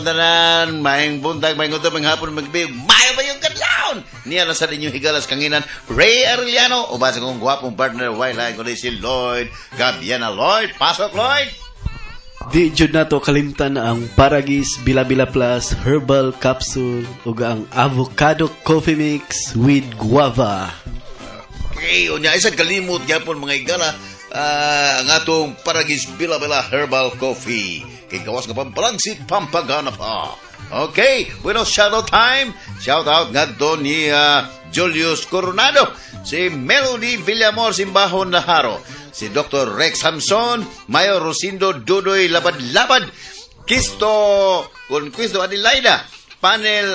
Tanan, maing buntag, maing utop, maing hapon, magbiyog, mayo ba yung kadlaon? Niya na sa inyong higalas kanginan, Ray Arellano, o basa kong gwapong partner, wailain ko si Lloyd Gabiana. Lloyd, pasok Lloyd! Di jud nato kalimtan ang Paragis Bila-Bila Plus Herbal Capsule ug ang Avocado Coffee Mix with Guava. Okay, o niya, isang kalimot gyapon mga higala, ang atong Paragis Bila-Bila Herbal Coffee. Kay gawas nga pampalangsik, pampagana pa. Okay, bueno, shoutout time. Shoutout nga doon ni Julius Coronado, si Melody Villamor Simbahon Naharo, si Dr. Rex Hamson, Mayo Rosindo Dudoy Labad-Labad, Kisto Adelaida, Panel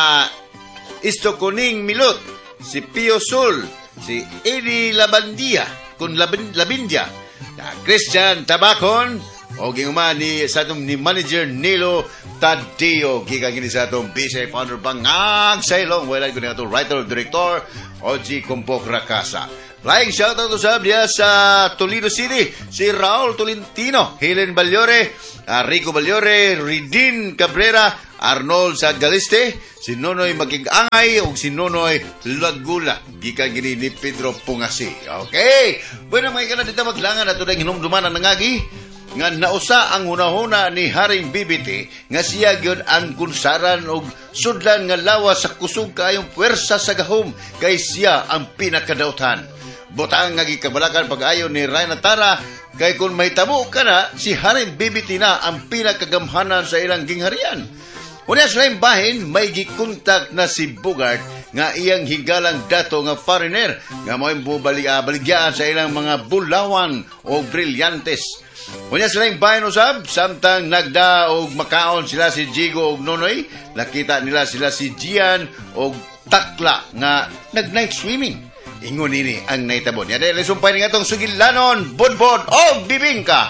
Isto Kuning Milot, si Pio Sul, si Eddie Labandia, kun Labindia, Christian Tabacon, o ginguman sa atong ni Manager Nilo Tadeo, gigagini sa atong Vice Founder Bangang Sailong, wala ko na atong Writer-Director, O.G. Compok Rakasa. Flying shoutout to sa diya sa Toledo City, si Raul Tolentino, Helen Balyore, Rico Balyore, Ridin Cabrera, Arnold Sagaliste, si Nonoy Magigangay, o si Nonoy Lagula, gigagini ni Pedro Pungasi. Okay, bueno mga ikala dito maglangan na ito na hinumduman ang nangagi, nga nausa ang hunahuna ni Haring Bibiti nga siya gyud ang kunsaran og sudlan nga lawas sa kusog kaayong puwersa sa gahom kay siya ang pinakadautan. Butang nga gikabalakan pag-ayo ni Rayna Tara kay kung mahitabo ka na si Haring Bibiti na ang pinakagamhanan sa ilang gingharian. Unya sa laing bahin may gikontak na si Bogart nga iyang higalang dato nga foreigner nga mo'y baligyan sa ilang mga bulawan o brilyantes. Unya silang bayan usab, samtang nagda og makaon sila si Jigo og Nonoy, nakita nila sila si Gian og Takla nga nag-night swimming. Ingon ini ang naitabon. Yan ay sumpay nga itong sugilanon, budbod o bibingka.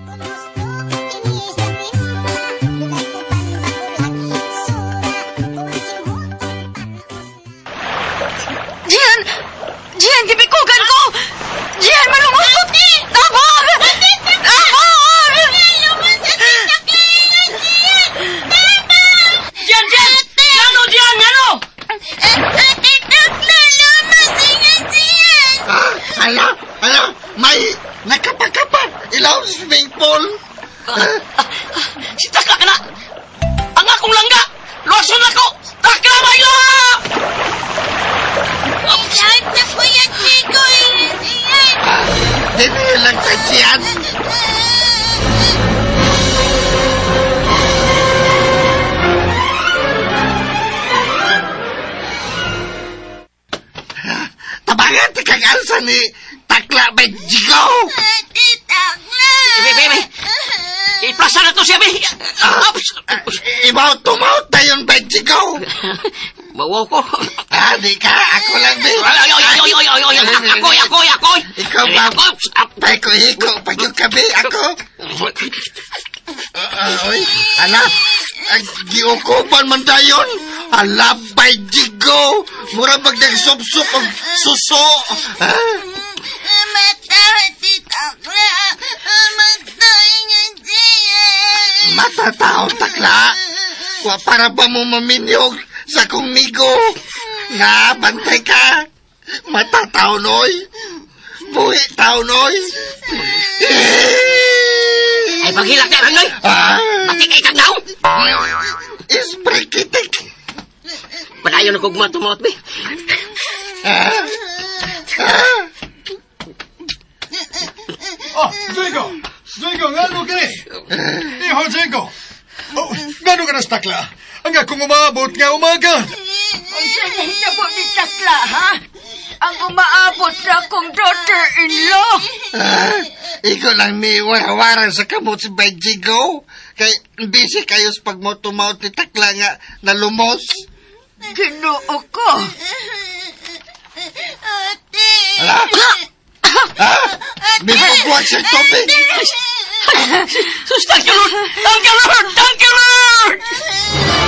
Gian, gibikugan ko! Gian, malumusot! Tabor! May nakapakapat ilaw sa swimming pool. Si Takla ka na! Ang akong langga! Luwason ako! Takla, Milo! Lahat na po yan, Chico. Hindi lang sa siyan. Tabangan ti kang alsa ni Takla Benjigo. Takla. Bebe, iplasa na to siya, be. Imaut-tumaut na yung Benjigo. Bawaw ko. Di ka, ako lang, be. Akoy. Ikaw ba? Apay ko, hiko. Pagyo ka, be. Ako. Oy, ala. Giukupan man dayon. Ala, Benjigo. Mura pag nagsup-sup ang suso. Matahati, Takla. Magtayo nga siya. Matatao, Takla. Wa para ba mo maminyog sa kong migo? Nga, bantay ka. Matatao, noy. Buhi tao, noy. Ay, paghilak na, Rangoy. Pati kay Tagnaw. Isbrikitik. Padayon ako gumatumot, be. Jingo, ngano ka ni? Iho, Jingo. Ngano ka na sa Takla? Ang akong umaabot nga umaga. Ang sinahitabo ni Takla, ha? Ang umaabot na akong daughter-in-law. Ikaw lang may warawaran sa kamot si Benjigo. Kay busy kayo sa pagmotumaut ni Takla nga nalumos. Ginoo ko. Ate. Ala? May pagbuwag sa tubig. Sus, thank you, Lord! Thank you, Lord! Thank you, Lord!